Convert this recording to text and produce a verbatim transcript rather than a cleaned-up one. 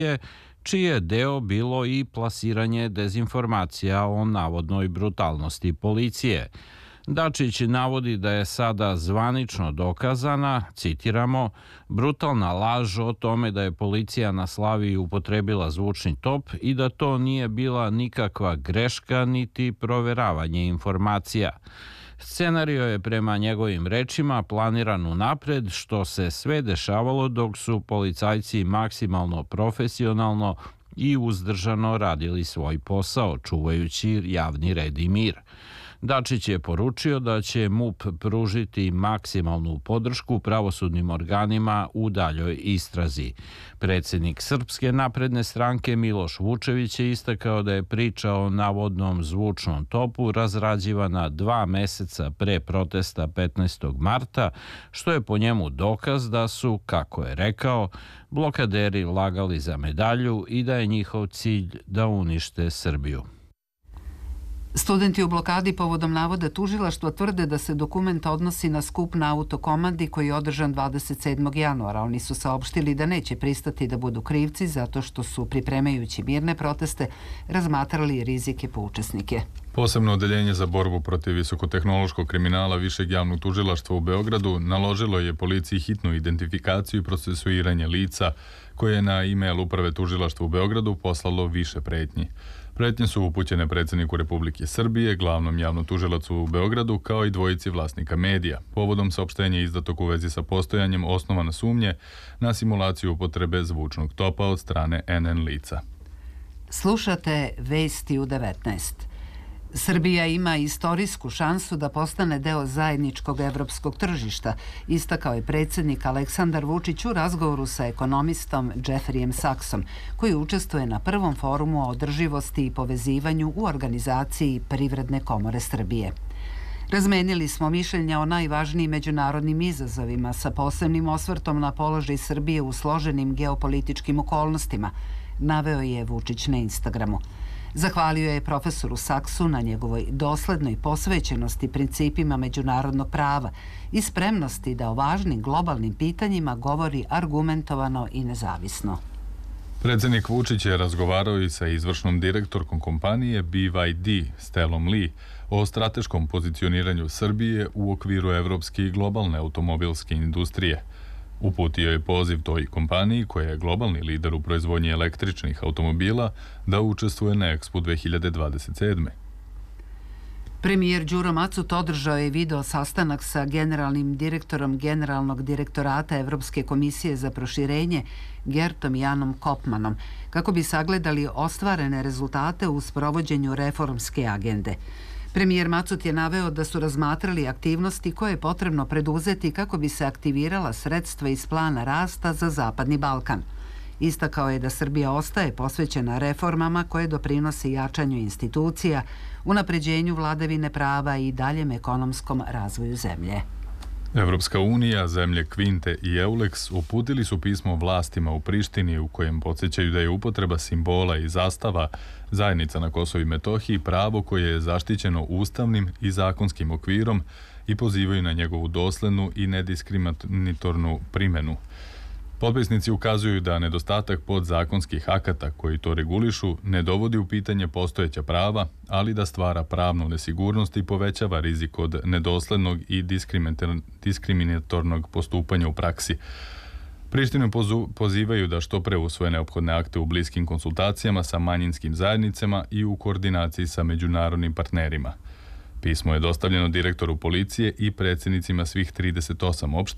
čiji je deo bilo i plasiranje dezinformacija o navodnoj brutalnosti policije. Dačić navodi da je sada zvanično dokazana, citiramo, brutalna laž o tome da je policija na Slaviji upotrebila zvučni top i da to nije bila nikakva greška niti proveravanje informacija. Scenario je prema njegovim rečima planiran unapred, što se sve dešavalo dok su policajci maksimalno profesionalno i uzdržano radili svoj posao, čuvajući javni red i mir. Dačić je poručio da će MUP pružiti maksimalnu podršku pravosudnim organima u daljoj istrazi. Predsjednik Srpske napredne stranke Miloš Vučević je istakao da je priča o navodnom zvučnom topu razrađivana dva meseca pre protesta petnaestog marta, što je po njemu dokaz da su, kako je rekao, blokaderi lagali za medalju i da je njihov cilj da unište Srbiju. Studenti u blokadi povodom navoda tužilaštva tvrde da se dokument odnosi na skup na Autokomandi koji je održan dvadeset sedmog januara. Oni su saopštili da neće pristati da budu krivci zato što su, pripremajući mirne proteste, razmatrali rizike po učesnike. Posebno odeljenje za borbu protiv visokotehnološkog kriminala Višeg javnog tužilaštva u Beogradu naložilo je policiji hitnu identifikaciju i procesuiranje lica koje je na e-mail Uprave tužilaštva u Beogradu poslalo više pretnji. Pretnje su upućene predsjedniku Republike Srbije, glavnom javnom tužilacu u Beogradu, kao i dvojici vlasnika medija, povodom saopštenja izdatog u vezi sa postojanjem osnovane sumnje na simulaciju upotrebe zvučnog topa od strane en en lica. Slušate Vesti u devetnaest. Srbija ima istorijsku šansu da postane deo zajedničkog evropskog tržišta, istakao je predsjednik Aleksandar Vučić u razgovoru sa ekonomistom Jeffreyem Saxom, koji učestvuje na prvom forumu o održivosti i povezivanju u organizaciji Privredne komore Srbije. Razmenili smo mišljenja o najvažnijim međunarodnim izazovima sa posebnim osvrtom na položaj Srbije u složenim geopolitičkim okolnostima, naveo je Vučić na Instagramu. Zahvalio je profesoru Saksu na njegovoj doslednoj posvećenosti principima međunarodnog prava i spremnosti da o važnim globalnim pitanjima govori argumentovano i nezavisno. Predsjednik Vučić je razgovarao i sa izvršnom direktorkom kompanije B Y D, Stelom Lee, o strateškom pozicioniranju Srbije u okviru evropske i globalne automobilske industrije. Uputio je poziv toj kompaniji, koja je globalni lider u proizvodnji električnih automobila, da učestvuje na Expo dve hiljade dvadeset sedme. Premijer Đuro Macut održao je video sastanak sa generalnim direktorom Generalnog direktorata Evropske komisije za proširenje Gertom Janom Kopmanom, kako bi sagledali ostvarene rezultate u sprovođenju reformske agende. Premijer Macut je naveo da su razmatrali aktivnosti koje je potrebno preduzeti kako bi se aktivirala sredstva iz plana rasta za Zapadni Balkan. Istakao je da Srbija ostaje posvećena reformama koje doprinose jačanju institucija, unapređenju vladavine prava i daljem ekonomskom razvoju zemlje. Evropska unija, zemlje Kvinte i Eulex uputili su pismo vlastima u Prištini u kojem podsjećaju da je upotreba simbola i zastava zajednica na Kosovu i Metohiji pravo koje je zaštićeno ustavnim i zakonskim okvirom i pozivaju na njegovu doslednu i nediskriminatornu primjenu. Potpisnici ukazuju da nedostatak podzakonskih akata koji to regulišu ne dovodi u pitanje postojeća prava, ali da stvara pravnu nesigurnost i povećava rizik od nedoslednog i diskriminatornog postupanja u praksi. Prištinu pozivaju da što pre usvoje neophodne akte u bliskim konsultacijama sa manjinskim zajednicama i u koordinaciji sa međunarodnim partnerima. Pismo je dostavljeno direktoru policije i predsjednicima svih trideset osam opština